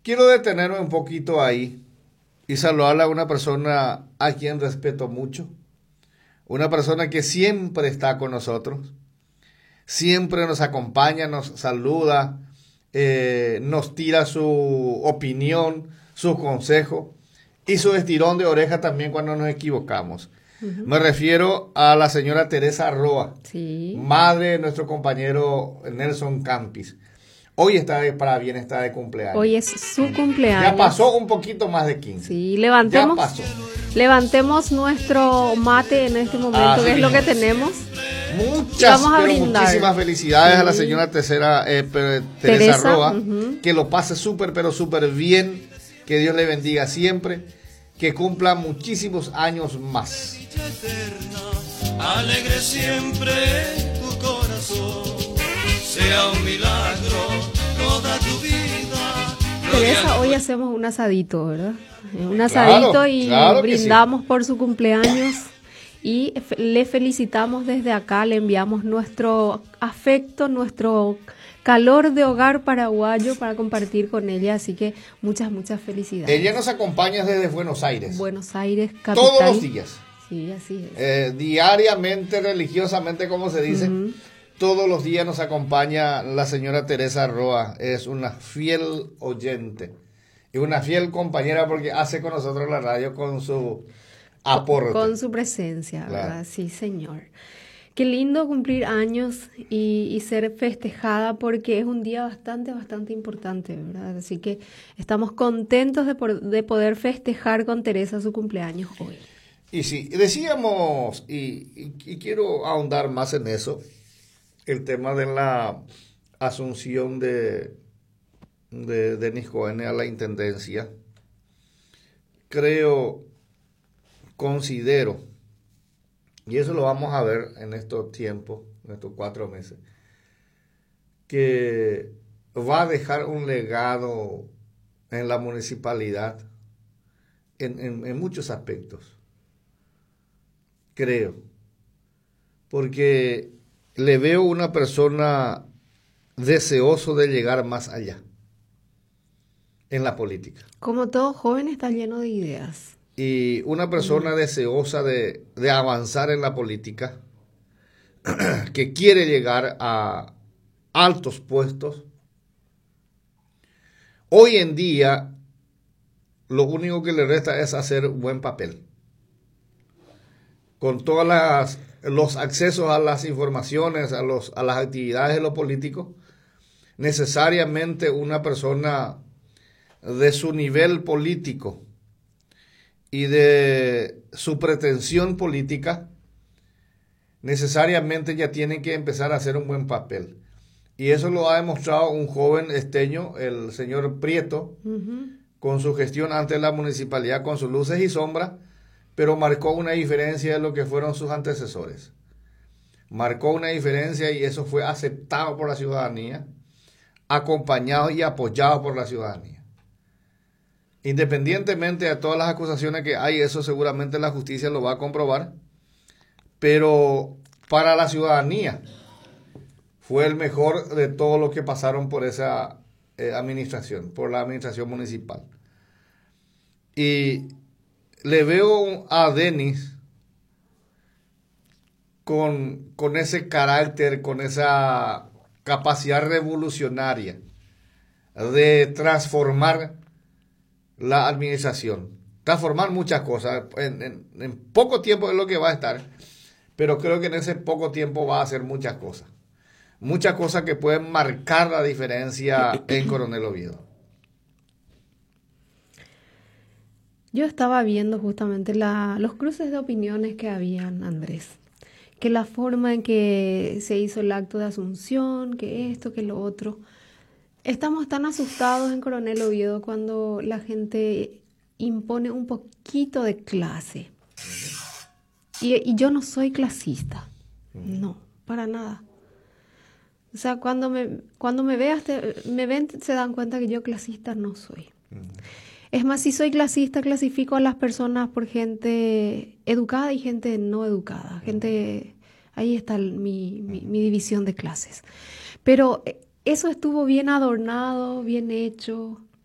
quiero detenerme un poquito ahí y saludarle a una persona a quien respeto mucho, una persona que siempre está con nosotros, siempre nos acompaña, nos saluda, nos tira su opinión, su consejo y su estirón de oreja también cuando nos equivocamos. Me refiero a la señora Teresa Roa, Sí. madre de nuestro compañero Nelson Campis. Hoy está de cumpleaños. Hoy es su cumpleaños. Ya pasó un poquito más de 15. Sí, Ya pasó. levantemos nuestro mate en este momento, que es lo que tenemos. Muchas, vamos a pero brindar. muchísimas felicidades Sí. a la señora Teresa Roa, que lo pase súper, pero súper bien, que Dios le bendiga siempre, que cumpla muchísimos años más. Alegre siempre tu corazón, sea un milagro toda tu vida. Teresa, hoy hacemos un asadito, ¿verdad? Un asadito, Claro, y claro que brindamos por su cumpleaños y le felicitamos desde acá, le enviamos nuestro afecto, nuestro calor de hogar paraguayo para compartir con ella, así que muchas felicidades. Ella nos acompaña desde Buenos Aires. Buenos Aires, capital. Todos los días. Sí, así es. Diariamente, religiosamente, como se dice. Todos los días nos acompaña la señora Teresa Roa. Es una fiel oyente y una fiel compañera porque hace con nosotros la radio con su aporte. Con su presencia, Claro. ¿verdad? Sí, señor. Qué lindo cumplir años y ser festejada, porque es un día bastante importante, ¿verdad? Así que estamos contentos de poder festejar con Teresa su cumpleaños hoy. Y sí, decíamos, y quiero ahondar más en eso, el tema de la asunción de Denis Cohen a la intendencia. Considero, y eso lo vamos a ver en estos tiempos, en estos 4 meses, que va a dejar un legado en la municipalidad en muchos aspectos. Creo. Porque le veo una persona deseoso de llegar más allá en la política. Como todo joven, está lleno de ideas. Y una persona deseosa de avanzar en la política, que quiere llegar a altos puestos. Hoy en día, lo único que le resta es hacer un buen papel. Con todos los accesos a las informaciones, a las actividades de los políticos, necesariamente una persona de su nivel político y de su pretensión política, necesariamente ya tiene que empezar a hacer un buen papel. Y eso lo ha demostrado un joven esteño, el señor Prieto, con su gestión ante la municipalidad, con sus luces y sombras, pero marcó una diferencia de lo que fueron sus antecesores. Marcó una diferencia y eso fue aceptado por la ciudadanía, acompañado y apoyado por la ciudadanía. Independientemente de todas las acusaciones que hay, eso seguramente la justicia lo va a comprobar, pero para la ciudadanía fue el mejor de todos los que pasaron por esa administración, por la administración municipal. Y le veo a Denis con ese carácter, con esa capacidad revolucionaria de transformar la administración, transformar muchas cosas. En poco tiempo es lo que va a estar, pero creo que en ese poco tiempo va a hacer muchas cosas que pueden marcar la diferencia en Coronel Oviedo. Yo estaba viendo justamente los cruces de opiniones que habían, Andrés, que la forma en que se hizo el acto de asunción, que esto, que lo otro. Estamos tan asustados en Coronel Oviedo cuando la gente impone un poquito de clase. Y yo no soy clasista, no, para nada. O sea, cuando me ven, se dan cuenta que yo clasista no soy. Es más, si soy clasista, clasifico a las personas por gente educada y gente no educada. Ahí está mi división de clases. Pero eso estuvo bien adornado, bien hecho,